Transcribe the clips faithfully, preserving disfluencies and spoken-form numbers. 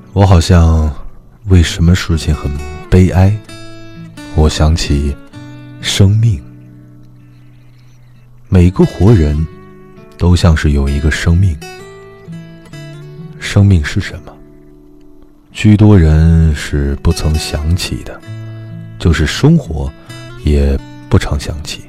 我好像为什么事情很悲哀，我想起生命。每个活人都像是有一个生命。生命是什么？居多人是不曾想起的，就是生活也不常想起。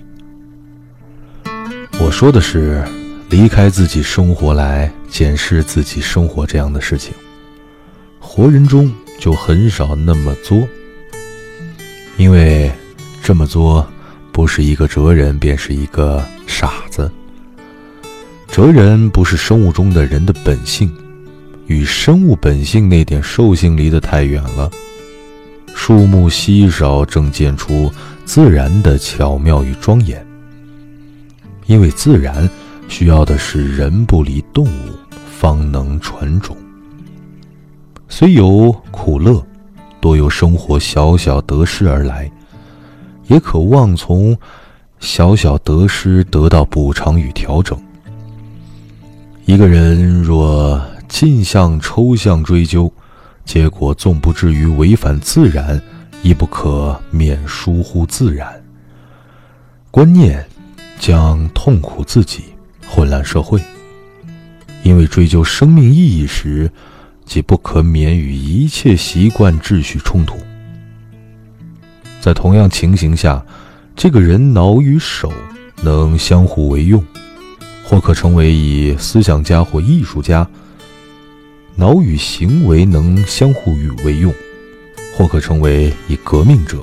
我说的是离开自己生活来检视自己生活这样的事情，活人中就很少那么作，因为这么作不是一个哲人便是一个傻子。哲人不是生物中的人的本性，与生物本性那点兽性离得太远了。树木稀少，正见出自然的巧妙与庄严。因为自然需要的是人不离动物，方能传种。虽有苦乐，多由生活小小得失而来，也渴望从小小得失得到补偿与调整。一个人若尽向抽象追究，结果纵不至于违反自然，亦不可免疏忽自然。观念将痛苦自己，混乱社会。因为追究生命意义时，即不可免与一切习惯秩序冲突。在同样情形下，这个人脑与手能相互为用，或可成为以思想家或艺术家；脑与行为能相互为用，或可成为以革命者。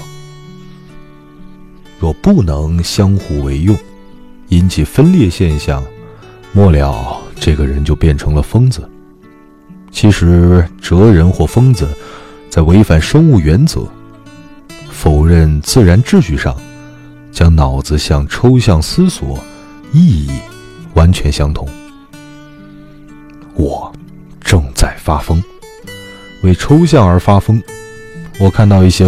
若不能相互为用，引起分裂现象，末了这个人就变成了疯子。其实哲人或疯子在违反生物原则，否认自然秩序上，将脑子向抽象思索，意义完全相同。我正在发疯，为抽象而发疯。我看到一些